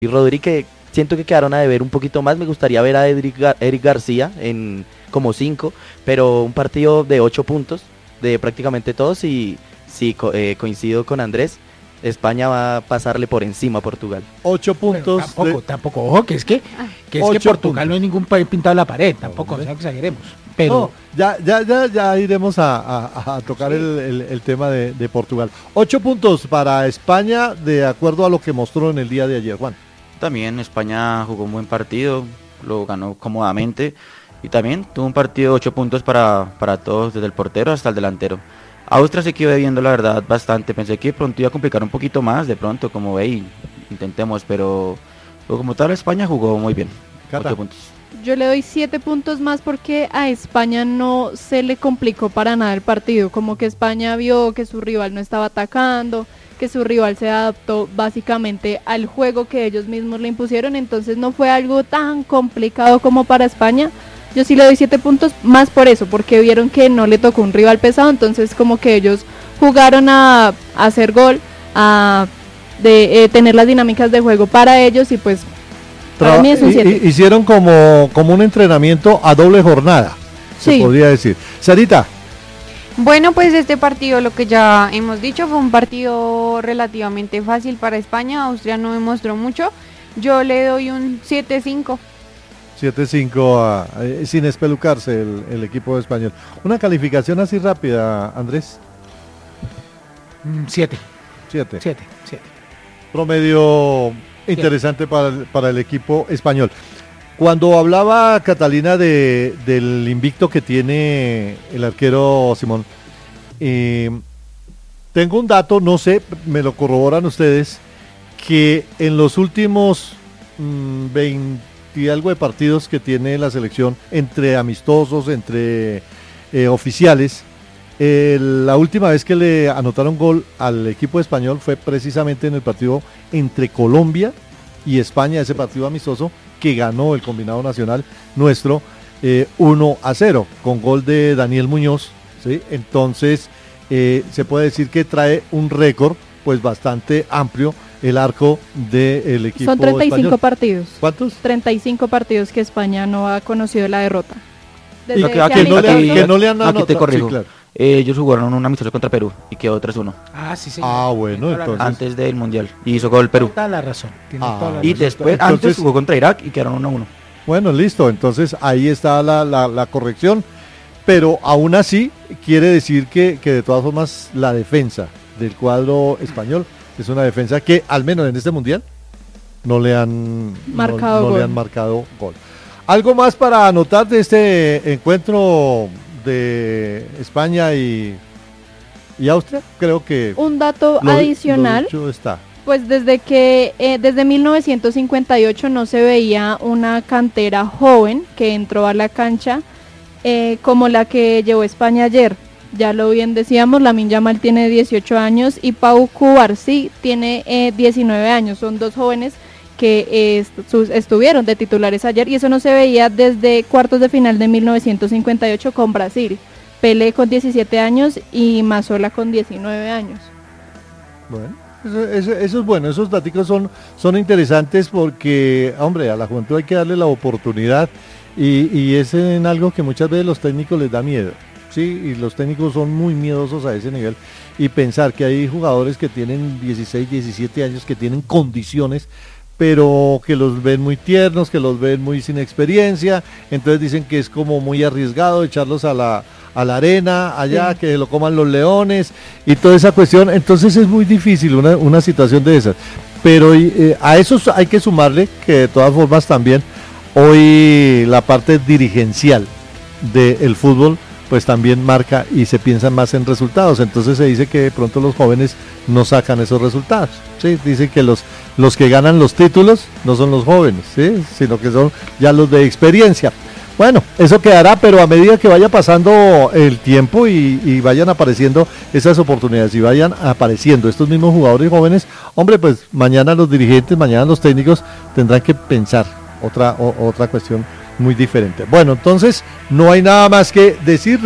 y Rodri, que siento que quedaron a deber un poquito más. Me gustaría ver a Eric García en como 5, pero un partido de 8 puntos de prácticamente todos, y sí, coincido con Andrés. España va a pasarle por encima a Portugal. 8 puntos. Tampoco, ojo, que es que Portugal puntos. No hay ningún país pintado en la pared, tampoco, no exageremos. Pero no, ya iremos a tocar el tema de Portugal. 8 puntos para España, de acuerdo a lo que mostró en el día de ayer, Juan. También España jugó un buen partido, lo ganó cómodamente, y también tuvo un partido de 8 puntos para todos, desde el portero hasta el delantero. Austria se quedó debiendo, la verdad, bastante. Pensé que pronto iba a complicar un poquito más, de pronto, como ve, intentemos, pero como tal España jugó muy bien. 8 puntos. Yo le doy 7 puntos más porque a España no se le complicó para nada el partido, como que España vio que su rival no estaba atacando, que su rival se adaptó básicamente al juego que ellos mismos le impusieron, entonces no fue algo tan complicado como para España. Yo sí le doy 7 puntos más por eso, porque vieron que no le tocó un rival pesado, entonces como que ellos jugaron a hacer gol, a tener las dinámicas de juego para ellos, y pues para mí es un 7. Hicieron como un entrenamiento a doble jornada, se podría decir. Sarita. Bueno, pues este partido, lo que ya hemos dicho, fue un partido relativamente fácil para España. Austria no demostró mucho. Yo le doy un 7-5. 7-5 sin espelucarse el equipo español. Una calificación así rápida, Andrés. 7. Promedio interesante para el equipo español. Cuando hablaba Catalina del invicto que tiene el arquero Simón, tengo un dato, no sé, me lo corroboran ustedes, que en los últimos 20 y algo de partidos que tiene la selección, entre amistosos, entre oficiales, la última vez que le anotaron gol al equipo español fue precisamente en el partido entre Colombia y España, ese partido amistoso que ganó el combinado nacional nuestro 1-0 con gol de Daniel Muñoz, ¿sí? Entonces se puede decir que trae un récord pues bastante amplio el arco del equipo Son 35 español. Partidos. ¿Cuántos? 35 partidos que España no ha conocido la derrota. Aquí no le han aquí te corrijo. Sí, claro. Ellos jugaron un amistoso contra Perú y quedó 3-1. Sí, bueno, entonces. Antes del Mundial. Y hizo gol Perú. Toda la razón. Y después, antes jugó contra Irak y quedaron 1-1. Bueno, listo. Entonces ahí está la corrección. Pero aún así quiere decir que de todas formas la defensa del cuadro español es una defensa que al menos en este Mundial no le han marcado gol. ¿Algo más para anotar de este encuentro de España y Austria? Creo que un dato adicional, lo está. Pues desde 1958 no se veía una cantera joven que entró a la cancha como la que llevó España ayer. Ya lo bien decíamos, Lamine Yamal tiene 18 años y Pau Cubarsí tiene 19 años. Son dos jóvenes que estuvieron de titulares ayer, y eso no se veía desde cuartos de final de 1958 con Brasil. Pelé con 17 años y Mazzola con 19 años. Bueno, eso es bueno, esos datos son interesantes porque, hombre, a la juventud hay que darle la oportunidad y es en algo que muchas veces los técnicos les da miedo. Sí, y los técnicos son muy miedosos a ese nivel, y pensar que hay jugadores que tienen 16, 17 años, que tienen condiciones, pero que los ven muy tiernos, que los ven muy sin experiencia, entonces dicen que es como muy arriesgado echarlos a la arena allá, que lo coman los leones y toda esa cuestión. Entonces es muy difícil una situación de esas, pero a eso hay que sumarle que de todas formas también hoy la parte dirigencial del fútbol pues también marca y se piensa más en resultados. Entonces se dice que de pronto los jóvenes no sacan esos resultados, ¿sí? Dicen que los que ganan los títulos no son los jóvenes, ¿sí? Sino que son ya los de experiencia. Bueno, eso quedará, pero a medida que vaya pasando el tiempo y vayan apareciendo esas oportunidades y vayan apareciendo estos mismos jugadores jóvenes, hombre, pues mañana los dirigentes, mañana los técnicos tendrán que pensar otra cuestión muy diferente. Bueno, entonces no hay nada más que decir.